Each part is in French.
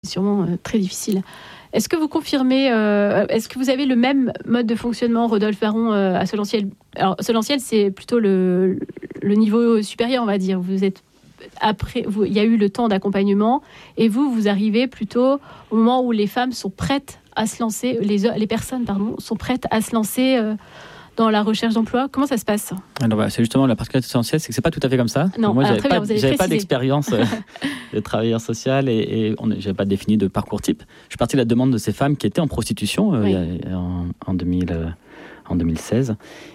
sûrement très difficile. Est-ce que vous confirmez, est-ce que vous avez le même mode de fonctionnement, Rodolphe Baron, à Solentiel? Alors, Solentiel, c'est plutôt le niveau supérieur, on va dire. Vous êtes après, il y a eu le temps d'accompagnement, et vous arrivez plutôt au moment où les femmes sont prêtes à se lancer, les personnes, sont prêtes à se lancer dans la recherche d'emploi. Comment ça se passe? Alors, c'est justement la particularité essentielle, c'est que c'est pas tout à fait comme ça. Non, moi, j'avais pas d'expérience de travailleur social et j'avais pas défini de parcours type. Je suis parti de la demande de ces femmes qui étaient en prostitution oui. en 2016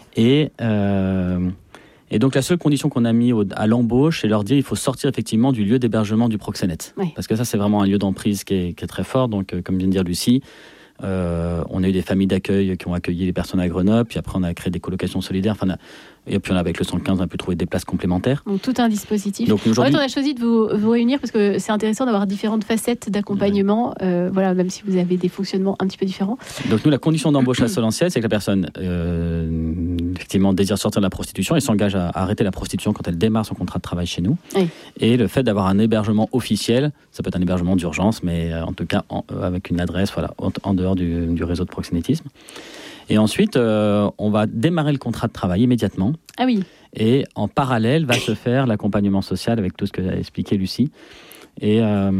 et donc la seule condition qu'on a mis à l'embauche, c'est leur dire il faut sortir effectivement du lieu d'hébergement du proxénète, oui. parce que ça c'est vraiment un lieu d'emprise qui est très fort. Donc comme vient de dire Lucie. On a eu des familles d'accueil qui ont accueilli les personnes à Grenoble, puis après on a créé des colocations solidaires, et puis avec le 115 on a pu trouver des places complémentaires. Donc tout un dispositif. Donc, aujourd'hui... En fait, on a choisi de vous réunir parce que c'est intéressant d'avoir différentes facettes d'accompagnement, voilà, même si vous avez des fonctionnements un petit peu différents. Donc nous, la condition d'embauche à Solentiel, c'est que la personne effectivement désire sortir de la prostitution et s'engage à arrêter la prostitution quand elle démarre son contrat de travail chez nous. Oui. Et le fait d'avoir un hébergement officiel, ça peut être un hébergement d'urgence, mais en tout cas avec une adresse, voilà, en dehors du réseau de proxénétisme. Et ensuite, on va démarrer le contrat de travail immédiatement. Ah oui. Et en parallèle, va se faire l'accompagnement social avec tout ce que a expliqué Lucie. Et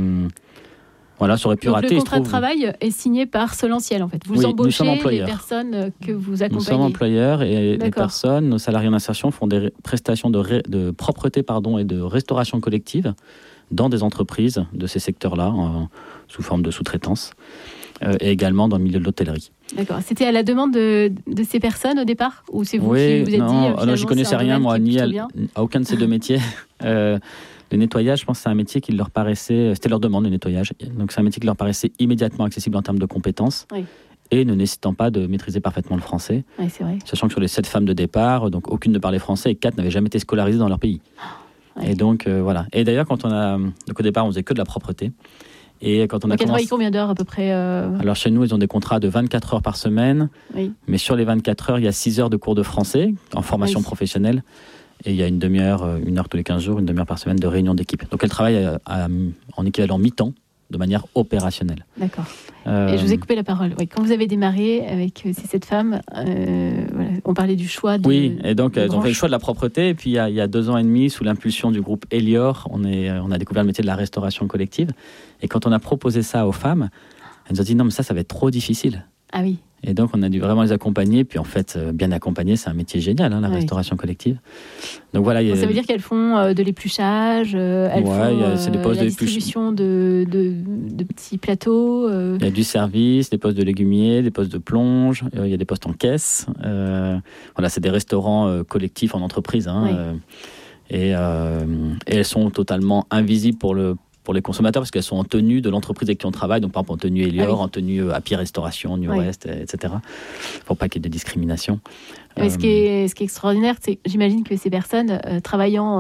voilà, ça aurait pu rater. Le contrat de travail est signé par Solentiel, en fait. Vous embauchez les personnes que vous accompagnez. Nous sommes employeurs et les personnes, nos salariés en insertion, font des prestations de propreté et de restauration collective dans des entreprises de ces secteurs-là, sous forme de sous-traitance. Et également dans le milieu de l'hôtellerie. D'accord. C'était à la demande de ces personnes au départ? Ou c'est vous qui vous êtes dit alors, je ne connaissais rien, moi, ni à aucun de ces deux métiers. Le nettoyage, je pense que c'est un métier qui leur paraissait... C'était leur demande, le nettoyage. Donc c'est un métier qui leur paraissait immédiatement accessible en termes de compétences. Oui. Et ne nécessitant pas de maîtriser parfaitement le français. Oui, c'est vrai. Sachant que sur les 7 femmes de départ, donc aucune ne parlait français et 4 n'avaient jamais été scolarisées dans leur pays. Oui. Et donc, voilà. Et d'ailleurs, donc au départ, on faisait que de la propreté. Et quand on a travaillé combien d'heures à peu près Alors chez nous, ils ont des contrats de 24 heures par semaine. Oui. Mais sur les 24 heures, il y a 6 heures de cours de français en formation professionnelle. Et il y a une demi-heure, 1 heure tous les 15 jours, une demi-heure par semaine de réunion d'équipe. Donc elle travaille en équivalent mi-temps, de manière opérationnelle. D'accord. Et je vous ai coupé la parole. Oui, quand vous avez démarré avec ces 7 femmes, voilà, on parlait du choix de... Oui, et donc elles ont fait le choix de la propreté. Et puis il y a 2 ans et demi, sous l'impulsion du groupe Elior, on a découvert le métier de la restauration collective. Et quand on a proposé ça aux femmes, elles nous ont dit non, mais ça va être trop difficile. Ah oui. Et donc on a dû vraiment les accompagner. Puis en fait, bien accompagner, c'est un métier génial, la restauration collective. Donc voilà. Ça veut dire qu'elles font de l'épluchage, elles font c'est des postes la distribution de petits plateaux. Il y a du service, des postes de légumiers, des postes de plonge, il y a des postes en caisse. Voilà, c'est des restaurants collectifs en entreprise. Et elles sont totalement invisibles pour les consommateurs parce qu'elles sont en tenue de l'entreprise avec qui on travaille, donc par exemple en tenue Elior, en tenue Happy Restauration, New West, etc. Pour pas qu'il y ait de discrimination. Mais ce qui est extraordinaire, c'est j'imagine que ces personnes travaillant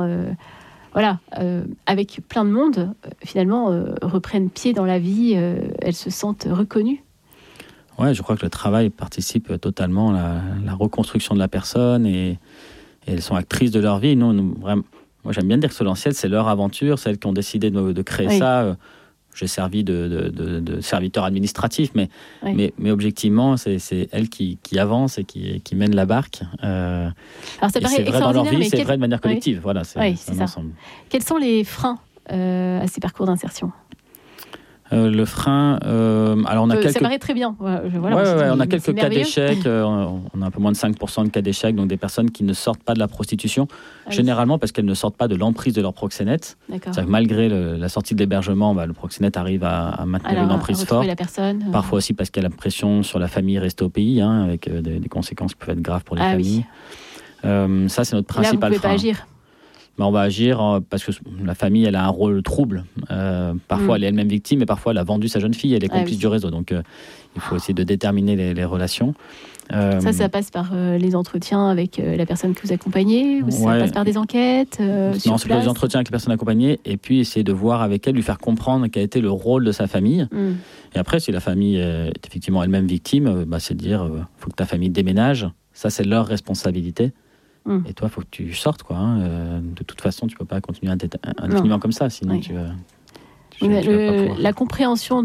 avec plein de monde, finalement reprennent pied dans la vie, elles se sentent reconnues. Ouais, je crois que le travail participe totalement à la reconstruction de la personne et elles sont actrices de leur vie. Nous vraiment. Moi, j'aime bien dire que Solentiel, c'est leur aventure, c'est elles qui ont décidé de créer ça. J'ai servi de serviteur administratif, mais objectivement, c'est elles qui avancent et qui mènent la barque. Alors, ça paraît c'est vrai dans leur vie, mais c'est vrai de manière collective. Voilà, c'est ça. Ensemble. Quels sont les freins à ces parcours d'insertion ? Le frein, alors on a quelques... Ça paraît très bien. On a quelques cas d'échec. On a un peu moins de 5% de cas d'échec, donc des personnes qui ne sortent pas de la prostitution, généralement parce qu'elles ne sortent pas de l'emprise de leur proxénète. C'est-à-dire que malgré la sortie de l'hébergement, le proxénète arrive à maintenir une emprise forte. La personne, Parfois aussi parce qu'il y a la pression sur la famille restée au pays, avec des conséquences qui peuvent être graves pour les familles. Oui. Ça, c'est notre principal frein. Là, vous pouvez pas agir. On va agir parce que la famille, elle a un rôle trouble. Parfois, elle est elle-même victime, mais parfois, elle a vendu sa jeune fille, elle est complice du réseau. Donc, il faut essayer de déterminer les relations. Ça passe par les entretiens avec la personne que vous accompagnez, ou ça passe par des enquêtes Non, c'est les entretiens avec la personne accompagnée, et puis essayer de voir avec elle, lui faire comprendre quel a été le rôle de sa famille. Et après, si la famille est effectivement elle-même victime, c'est de dire, faut que ta famille déménage. Ça, c'est leur responsabilité. Et toi, il faut que tu sortes, quoi. De toute façon, tu ne peux pas continuer indéfiniment comme ça, sinon tu tu vas pas pouvoir la compréhension